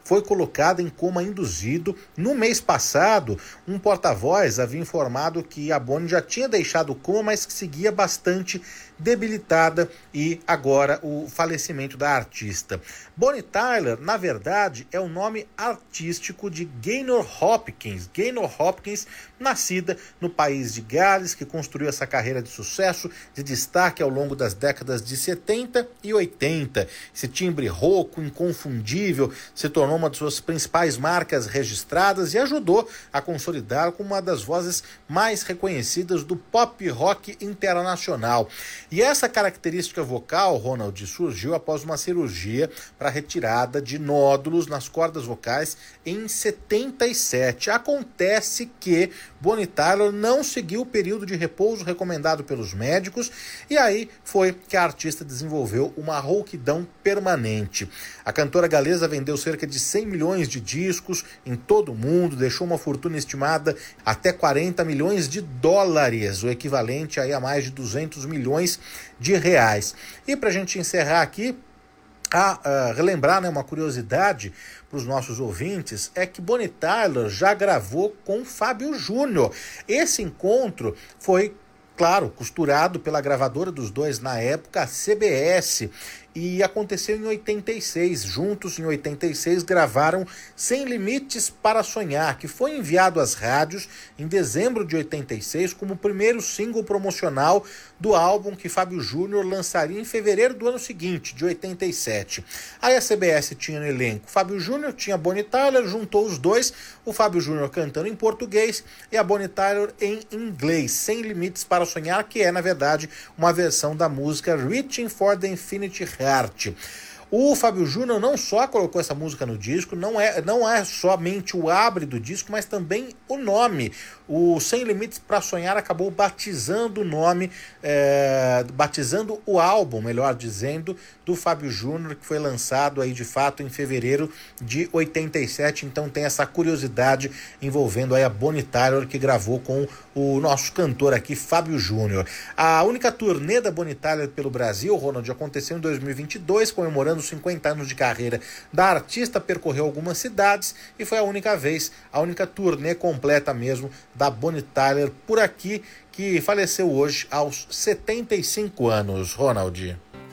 foi colocada em coma induzido. No mês passado, um porta-voz havia informado que a Bonnie já tinha deixado o coma, mas que seguia bastante debilitada, e agora o falecimento da artista. Bonnie Tyler, na verdade, é o nome artístico de Gaynor Hopkins. Gaynor Hopkins, nascida no país de Gales, que construiu essa carreira de sucesso, de destaque ao longo das décadas de 70 e 80. Esse timbre rouco, inconfundível, se tornou uma de suas principais marcas registradas e ajudou a consolidar como uma das vozes mais reconhecidas do pop rock internacional. E essa característica vocal, Ronald, surgiu após uma cirurgia para retirada de nódulos nas cordas vocais em 77. Acontece que Bonnie Tyler não seguiu o período de repouso recomendado pelos médicos, e aí foi que a artista desenvolveu uma rouquidão permanente. A cantora galesa vendeu cerca de 100 milhões de discos em todo o mundo, deixou uma fortuna estimada até 40 milhões de dólares, o equivalente aí a mais de 200 milhões de reais. E para a gente encerrar aqui, relembrar, uma curiosidade para os nossos ouvintes, é que Bonnie Tyler já gravou com Fábio Júnior. Esse encontro foi, claro, costurado pela gravadora dos dois na época, a CBS, e aconteceu em 86. Juntos, em 86, gravaram Sem Limites para Sonhar, que foi enviado às rádios em dezembro de 86 como o primeiro single promocional do álbum que Fábio Júnior lançaria em fevereiro do ano seguinte, de 87. Aí a CBS tinha no elenco Fábio Júnior, tinha Bonnie Tyler, juntou os dois, o Fábio Júnior cantando em português e a Bonnie Tyler em inglês, Sem Limites para Sonhar, que é, na verdade, uma versão da música Reaching for the Infinite Heart. O Fábio Júnior não só colocou essa música no disco, não é somente o abre do disco, mas também o nome. O Sem Limites para Sonhar acabou batizando o nome, batizando o álbum, melhor dizendo, do Fábio Júnior, que foi lançado aí de fato em fevereiro de 87. Então tem essa curiosidade envolvendo aí a Bonnie Tyler, que gravou com o nosso cantor aqui, Fábio Júnior. A única turnê da Bonnie Tyler pelo Brasil, Ronald, aconteceu em 2022, comemorando os 50 anos de carreira da artista, percorreu algumas cidades e foi a única turnê completa mesmo da Bonnie Tyler por aqui, que faleceu hoje aos 75 anos, Ronald.